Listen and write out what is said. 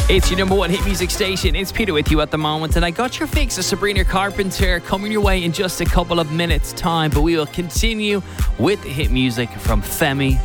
It's your number one hit music station. It's Peter with you at the moment, and I got your fix of Sabrina Carpenter coming your way in just a couple of minutes' time. But we will continue with the hit music from Femi